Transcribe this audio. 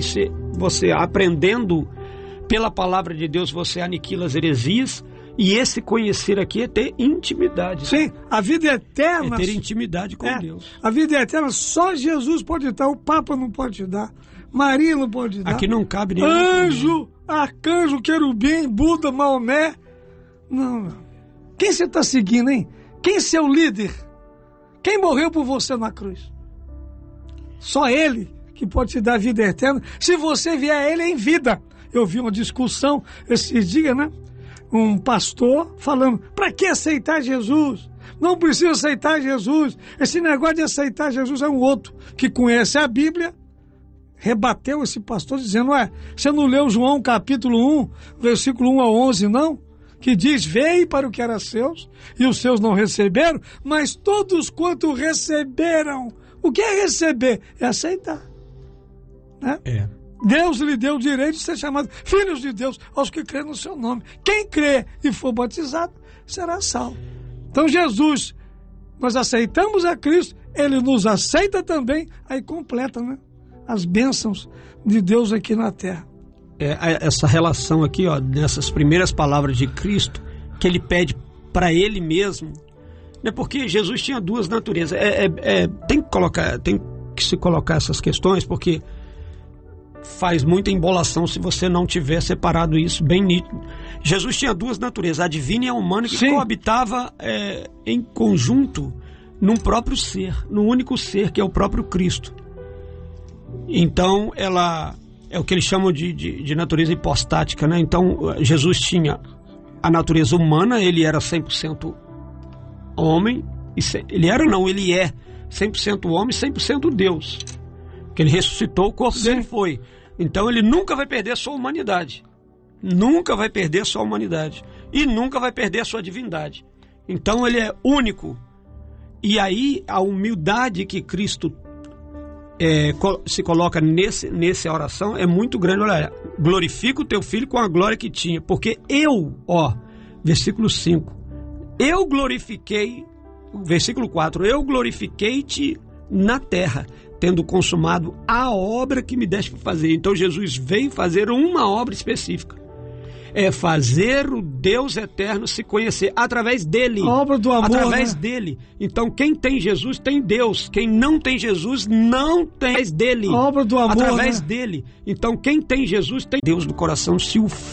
você aprendendo pela palavra de Deus, você aniquila as heresias. E esse conhecer aqui é ter intimidade. Sim, a vida eterna. É ter intimidade com Deus. A vida eterna só Jesus pode dar, o Papa não pode te dar, Maria não pode dar. Aqui não cabe nenhum. Anjo, arcanjo, querubim, Buda, Maomé. Não. Quem você está seguindo, hein? Quem é seu líder? Quem morreu por você na cruz? Só Ele que pode te dar a vida eterna. Se você vier a Ele em vida. Eu vi uma discussão esses dias, né? Um pastor falando, para que aceitar Jesus? Não precisa aceitar Jesus. Esse negócio de aceitar Jesus é um outro que conhece a Bíblia, rebateu esse pastor dizendo, você não leu João capítulo 1, versículo 1 a 11, não? Que diz, veio para o que era seus, e os seus não receberam, mas todos quanto receberam. O que é receber? É aceitar. Né? Deus lhe deu o direito de ser chamado filhos de Deus aos que crêem no seu nome. Quem crê e for batizado será salvo. Então Jesus, nós aceitamos a Cristo, Ele nos aceita também, aí completa, né, as bênçãos de Deus aqui na terra. Essa relação aqui, nessas primeiras palavras de Cristo, que Ele pede para Ele mesmo, né, porque Jesus tinha duas naturezas. Tem que se colocar essas questões, porque faz muita embolação se você não tiver separado isso bem nítido. Jesus tinha duas naturezas, a divina e a humana, que coabitava em conjunto num próprio ser, num único ser, que é o próprio Cristo. Então, ela é o que eles chamam de natureza hipostática, né? Então, Jesus tinha a natureza humana, ele era 100% homem, ele é 100% homem e 100% Deus. Que ele ressuscitou, o corpo dele foi. Então ele nunca vai perder a sua humanidade. Nunca vai perder a sua humanidade. E nunca vai perder a sua divindade. Então ele é único. E aí a humildade que Cristo se coloca nessa oração é muito grande. Olha, glorifica o teu filho com a glória que tinha. Porque versículo 5. Eu glorifiquei, versículo 4. Eu glorifiquei-te na terra, tendo consumado a obra que me deste para fazer. Então Jesus veio fazer uma obra específica. É fazer o Deus eterno se conhecer através dele. A obra do amor, através dele. Então quem tem Jesus tem Deus. Quem não tem Jesus não tem dele. A obra do amor, através dele. Então quem tem Jesus tem Deus no coração. Se o